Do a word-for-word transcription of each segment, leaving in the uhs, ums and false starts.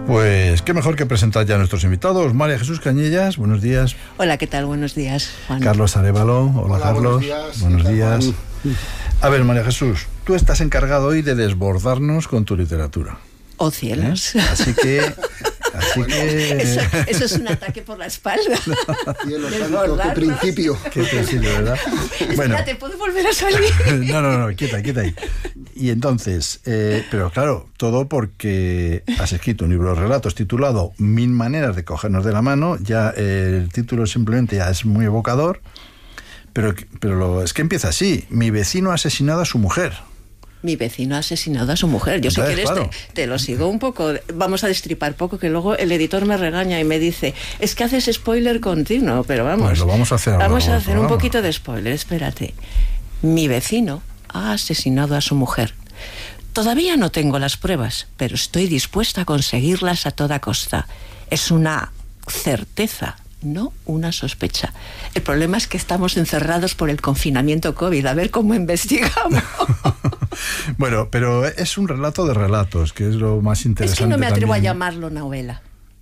Pues qué mejor que presentar ya a nuestros invitados. María Jesús Cañellas, buenos días. Hola, ¿qué tal? Buenos días, Juan. Carlos Arévalo, hola, hola Carlos. Buenos días. Buenos días. A ver, María Jesús, tú estás encargado hoy de desbordarnos con tu literatura. Oh, cielos. ¿Eh? Así que... Así que... Eso, eso es un ataque por la espalda. Cielo santo, qué principio. Qué principio, ¿verdad? Bueno. Espérate, ¿puedo volver a salir? No, no, no, quieta, quieta ahí. Y entonces, eh, pero claro, todo porque has escrito un libro de relatos titulado Mil maneras de cogernos de la mano. Ya eh, el título simplemente ya es muy evocador, pero, pero lo, es que empieza así: mi vecino ha asesinado a su mujer. Mi vecino ha asesinado a su mujer. Yo, Entonces, si quieres, claro. te, te lo sigo un poco. Vamos a destripar poco, que luego el editor me regaña y me dice, es que haces spoiler continuo, pero vamos. Pues lo vamos a hacer ahora. Vamos a hacer un programa. poquito de spoiler, espérate. Mi vecino ha asesinado a su mujer. Todavía no tengo las pruebas, pero estoy dispuesta a conseguirlas a toda costa. Es una certeza, no una sospecha. El problema es que estamos encerrados por el confinamiento COVID. A ver cómo investigamos. Bueno, pero es un relato de relatos, que es lo más interesante. Es que no me atrevo también. a llamarlo novela.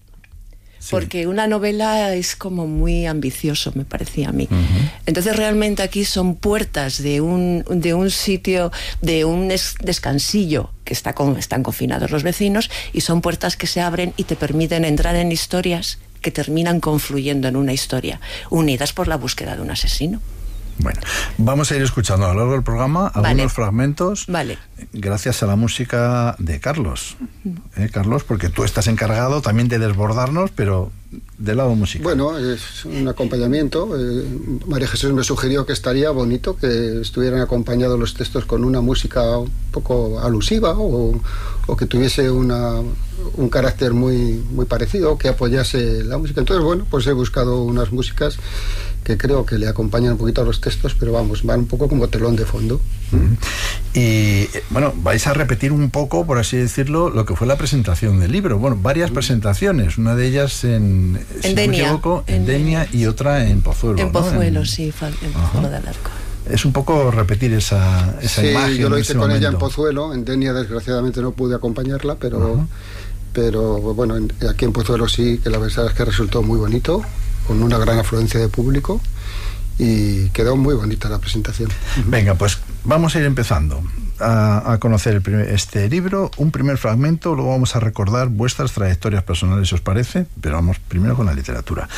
Sí. Porque una novela es como muy ambicioso, me parecía a mí. Uh-huh. Entonces realmente aquí son puertas de un, de un sitio, de un descansillo, que está con, están confinados los vecinos, y son puertas que se abren y te permiten entrar en historias que terminan confluyendo en una historia, unidas por la búsqueda de un asesino. Bueno, vamos a ir escuchando a lo largo del programa algunos vale. fragmentos, vale. gracias a la música de Carlos. ¿Eh, Carlos? Porque tú estás encargado también de desbordarnos, pero del lado musical. Bueno, es un acompañamiento. Eh, María Jesús me sugirió que estaría bonito que estuvieran acompañados los textos con una música un poco alusiva o, o que tuviese una, un carácter muy, muy parecido, que apoyase la música. Entonces, bueno, pues he buscado unas músicas que creo que le acompañan un poquito a los textos, pero vamos, van un poco como telón de fondo. Uh-huh. Y bueno, vais a repetir un poco, por así decirlo, lo que fue la presentación del libro. Bueno, varias presentaciones, una de ellas en, en si Denia, no me equivoco, en, en Denia, y otra en Pozuelo. En Pozuelo, ¿no? en, sí, en Pozuelo de Alarco. Es un poco repetir esa, esa sí, imagen. Yo lo hice con momento. ella en Pozuelo. En Denia, desgraciadamente, no pude acompañarla, pero, uh-huh. pero bueno, en, aquí en Pozuelo sí, que la verdad es que resultó muy bonito, con una gran afluencia de público. Y quedó muy bonita la presentación. Venga, pues vamos a ir empezando a, a conocer el primer, este libro, un primer fragmento, luego vamos a recordar vuestras trayectorias personales, si os parece, pero vamos primero con la literatura.